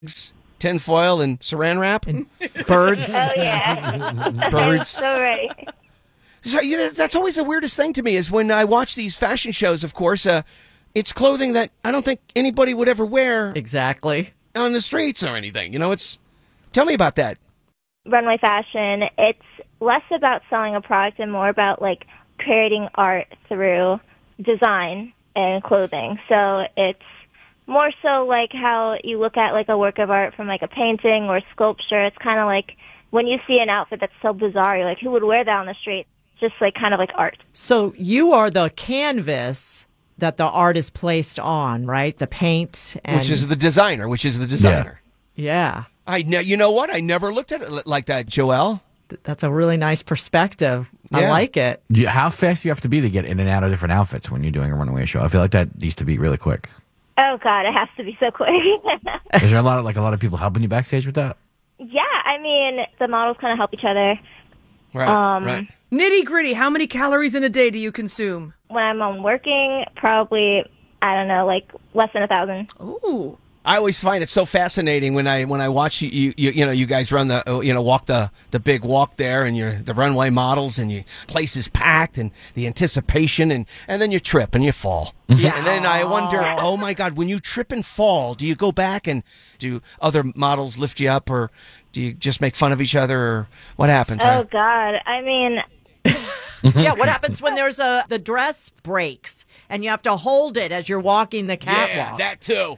tinfoil and saran wrap. Birds. Oh, yeah. Birds. So right. So, that's always the weirdest thing to me is when I watch these fashion shows, of course, it's clothing that I don't think anybody would ever wear Exactly. on the streets or anything. Tell me about that. Runway fashion, it's less about selling a product and more about, like, creating art through design and clothing. So it's more so like how you look at, like, a work of art from, like, a painting or sculpture. It's kind of like when you see an outfit that's so bizarre, you're like, who would wear that on the street? Just, like, kind of like art. So you are the canvas that the art is placed on, right? The paint. Which is the designer. Yeah. You know what? I never looked at it like that, Joelle. That's a really nice perspective. I Yeah. like it. How fast do you have to be to get in and out of different outfits when you're doing a runway show? I feel like that needs to be really quick. Oh, God, it has to be so quick. Is there a lot of people helping you backstage with that? Yeah, I mean, the models kind of help each other. Right. Nitty gritty, how many calories in a day do you consume? When I'm on working, probably, I don't know, like less than 1,000. Ooh. I always find it so fascinating when I watch you guys run walk the big walk there and you're the runway models and your place is packed and the anticipation and then you trip and you fall. Yeah. And then I wonder, oh my God, when you trip and fall, do you go back and do other models lift you up or do you just make fun of each other or what happens? Oh, God. I mean, Yeah, what happens when the dress breaks and you have to hold it as you're walking the catwalk? Yeah, that too.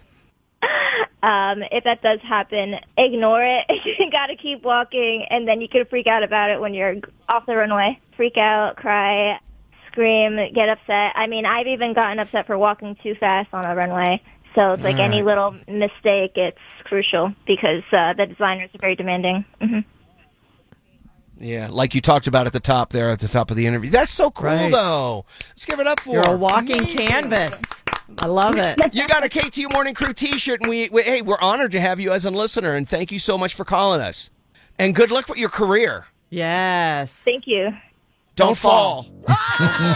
if that does happen, ignore it. You got to keep walking, and then you can freak out about it when you're off the runway. Freak out, cry, scream, get upset. I mean, I've even gotten upset for walking too fast on a runway. So it's like any little mistake, it's crucial because the designers are very demanding. Mm-hmm. Yeah, like you talked about at the top of the interview. That's so cool, Right. though. Let's give it up for You're a walking Amazing. canvas. I love it. You got a KTU Morning Crew T-shirt, and we're honored to have you as a listener, and thank you so much for calling us. And good luck with your career. Yes. Thank you. Don't fall.